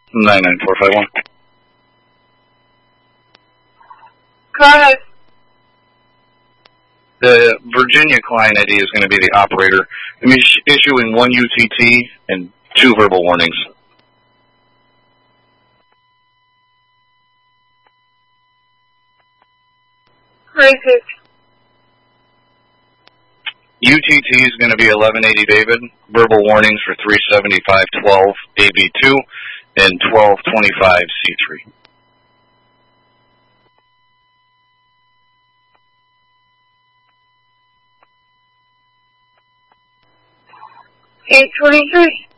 99451. Go ahead. The Virginia client ID is going to be the operator. I'm issuing 1 UTT and 2 verbal warnings. Racist. UTT is going to be 1180 David. Verbal warnings for 37512 AB2 and 1225 C3. 823.